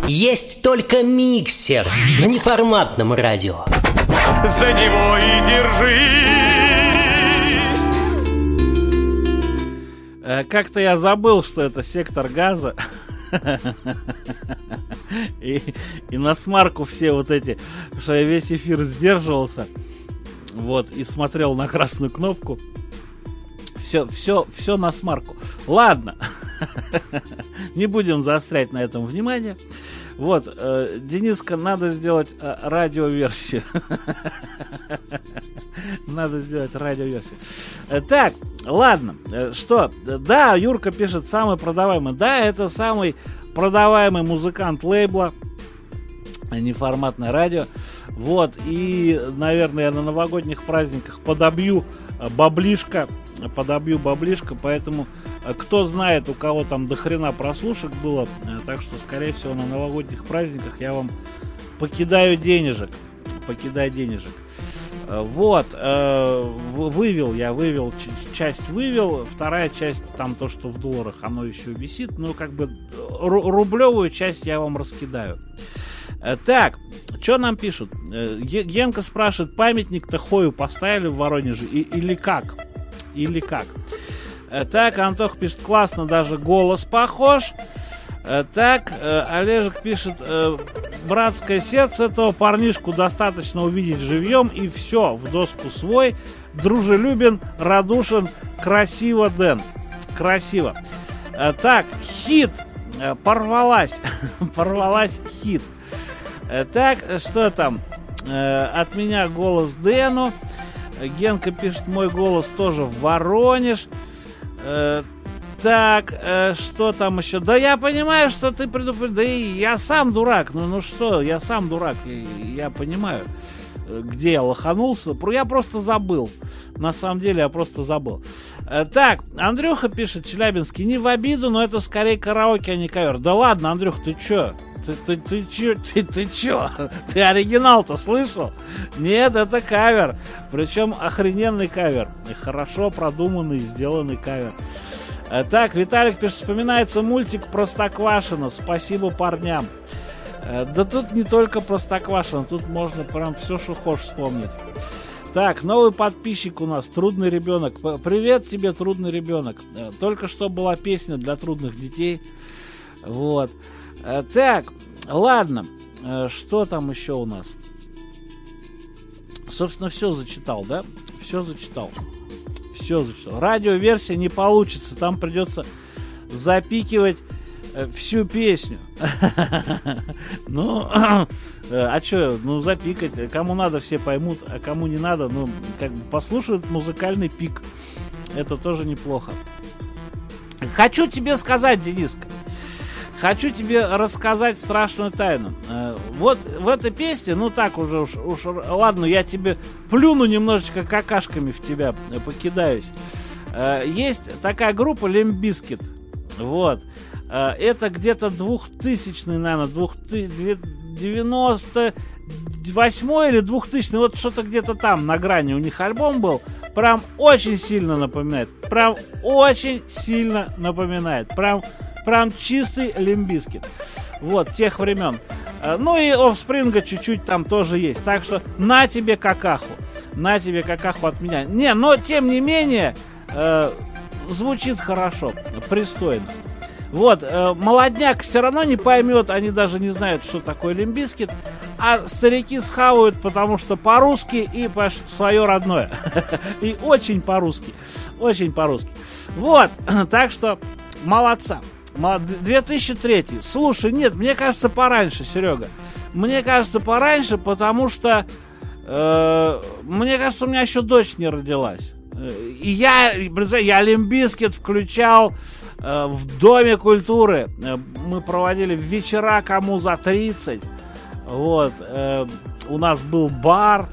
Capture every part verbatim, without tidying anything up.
Есть только миксер на неформатном радио. За него и держись. Как-то я забыл, что это сектор газа. И, и на смарку все вот эти, что я весь эфир сдерживался, вот, и смотрел на красную кнопку. Все, все, все на смарку. Ладно, не будем заострять на этом внимание. Вот, э, Дениска, надо сделать э, радиоверсию. Надо сделать радиоверсию. Э, так, ладно, э, что? Да, Юрка пишет, самый продаваемый. Да, это самый продаваемый музыкант лейбла «Неформатное радио». Вот, и, наверное, я на новогодних праздниках подобью баблишко, подобью баблишко, поэтому кто знает, у кого там до хрена прослушек было, так что, скорее всего, на новогодних праздниках я вам покидаю денежек, покидаю денежек. Вот, вывел я, вывел, часть вывел, вторая часть, там то, что в долларах, оно еще висит, ну, как бы, рублевую часть я вам раскидаю. Так, что нам пишут? Генка спрашивает, памятник-то Хою поставили в Воронеже и, или как? Или как? Так, Антох пишет, классно, даже голос похож. Так, Олежек пишет, братское сердце, этого парнишку достаточно увидеть живьем, и все, в доску свой, дружелюбен, радушен, красиво, Дэн, красиво. Так, хит, порвалась, порвалась хит. Так, что там? От меня голос Дэну. Генка пишет, мой голос тоже в Воронеж. Так, что там еще? Да я понимаю, что ты предупредил. Да и я сам дурак. Ну, ну что, я сам дурак. Я понимаю, где я лоханулся. Я просто забыл. На самом деле я просто забыл. Так, Андрюха пишет, Челябинский, не в обиду, но это скорее караоке, а не кавер. Да ладно, Андрюх, ты чё? Ты, ты, ты, чё, ты, ты чё? Ты оригинал-то слышал? Нет, это кавер. Причем охрененный кавер. И хорошо продуманный, сделанный кавер. Так, Виталик пишет, вспоминается мультик Простоквашино. Спасибо парням. Да тут не только Простоквашино, тут можно прям все, что хочешь вспомнить. Так, новый подписчик у нас, Трудный ребенок. Привет тебе, Трудный ребенок. Только что была песня для трудных детей. Вот. Так, ладно, что там еще у нас? Собственно, все зачитал, да? Все зачитал. Все зачитал. Радиоверсия не получится, там придется запикивать всю песню. Ну, а что, ну запикать, кому надо, все поймут, а кому не надо, ну, как бы послушают музыкальный пик. Это тоже неплохо. Хочу тебе сказать, Дениска, хочу тебе рассказать страшную тайну. Вот в этой песне, ну так уже уж, уж ладно, я тебе плюну немножечко какашками в тебя, покидаюсь. Есть такая группа Limp Bizkit. Вот. Это где-то двухтысячный, наверное, девяносто восьмой или двухтысячный, вот что-то где-то там на грани у них альбом был. Прям очень сильно напоминает. Прям очень сильно напоминает. Прям Прям чистый Limp Bizkit. Вот, тех времен. Ну и Offspring чуть-чуть там тоже есть. Так что на тебе какаху. На тебе какаху от меня. Не, но тем не менее э, звучит хорошо, пристойно. Вот, э, молодняк все равно не поймет, они даже не знают, что такое Limp Bizkit. А старики схавают, потому что по-русски и по свое родное. И очень по-русски. Очень по-русски. Вот, так что молодца. две тысячи третий. Слушай, нет, мне кажется, пораньше, Серега. Мне кажется, пораньше, потому что э, мне кажется, у меня еще дочь не родилась. И я, я Limp Bizkit включал э, в Доме культуры. Мы проводили вечера кому за тридцать. Вот. Э, у нас был бар.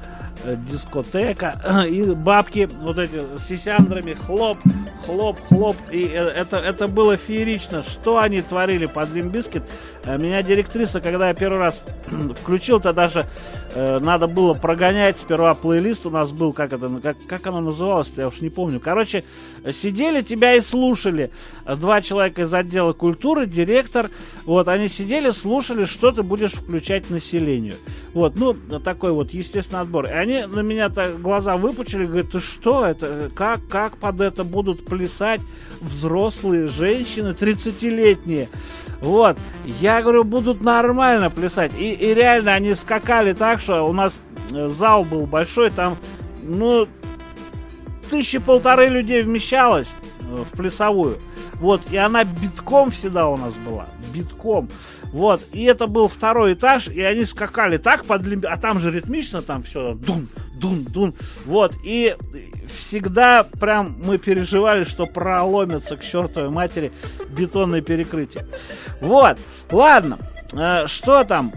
э, дискотека, и бабки вот эти с сисяндрами, хлоп, хлоп, хлоп, и это, это было феерично, что они творили под Limp Bizkit. Меня директриса, когда я первый раз включил-то, даже э, надо было прогонять сперва плейлист, у нас был, как это, как, как оно называлось, я уж не помню. Короче, сидели тебя и слушали. Два человека из отдела культуры, директор, вот, они сидели, слушали, что ты будешь включать населению. Вот, ну, такой вот, естественно, отбор. И они на меня так глаза выпучили, говорят, ты что, это, как, как под это будут плясать взрослые женщины тридцатилетние? Вот, я говорю, будут нормально плясать. И, и реально они скакали так, что у нас зал был большой, там, ну, тысячи полторы людей вмещалось в плясовую. Вот, и она битком всегда у нас была, битком. Вот, и это был второй этаж, и они скакали так под Limp, а там же ритмично, там все, дун, дун, дун. Вот, и всегда прям мы переживали, что проломятся к чертовой матери бетонное перекрытие. Вот, ладно, э, что там?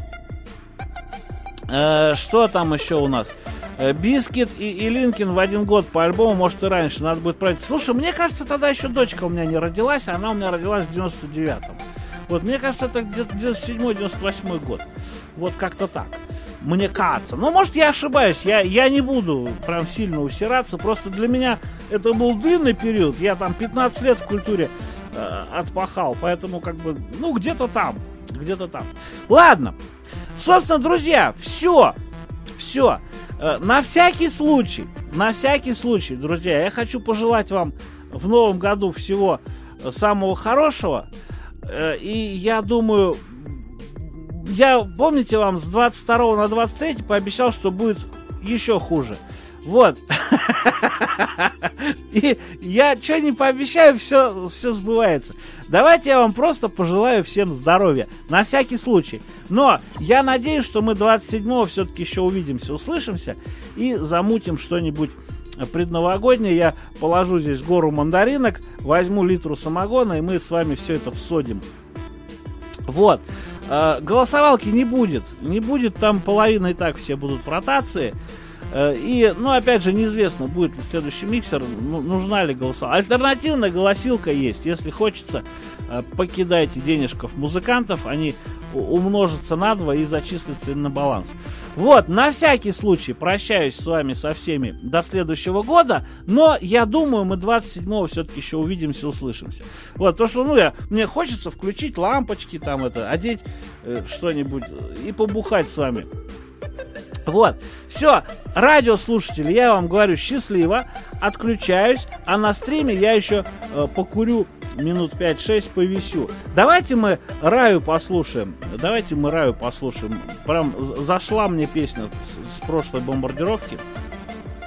Э, что там еще у нас? Бискит и, и Линкин в один год по альбому, может и раньше, надо будет проверить. Слушай, мне кажется, тогда еще дочка у меня не родилась, а она у меня родилась в девяносто девятом. Вот, мне кажется, это где-то девяносто седьмой девяносто восьмой год. Вот как-то так. Мне кажется. Ну, может, я ошибаюсь, я, я не буду прям сильно усираться, просто для меня это был длинный период, я там пятнадцать лет в культуре э, отпахал, поэтому как бы, ну, где-то там, где-то там. Ладно, собственно, друзья, все, все. На всякий случай, на всякий случай, друзья, я хочу пожелать вам в новом году всего самого хорошего. И я думаю, я, помните, вам с двадцать второго на двадцать третий пообещал, что будет еще хуже. Вот. И я что не пообещаю, все, все сбывается. Давайте я вам просто пожелаю всем здоровья. На всякий случай. Но я надеюсь, что мы двадцать седьмого все-таки еще увидимся, услышимся и замутим что-нибудь предновогоднее. Я положу здесь гору мандаринок, возьму литру самогона, и мы с вами все это всодим. Вот. Голосовалки не будет. Не будет, там половина и так все будут в ротации. И, ну, опять же, неизвестно, будет ли следующий миксер, ну, нужна ли голосовалка. Альтернативная голосилка есть. Если хочется, покидайте денежков музыкантов, они умножатся на два и зачислятся на баланс. Вот, на всякий случай прощаюсь с вами со всеми до следующего года, но я думаю, мы двадцать седьмого все-таки еще увидимся, услышимся. Вот, то, что, ну, я, мне хочется включить лампочки, там, это, одеть э, что-нибудь и побухать с вами. Вот, все, радиослушатели, я вам говорю счастливо, отключаюсь, а на стриме я еще э, покурю минут пять-шесть, повисю. Давайте мы Раю послушаем, давайте мы Раю послушаем, прям зашла мне песня с, с прошлой бомбардировки.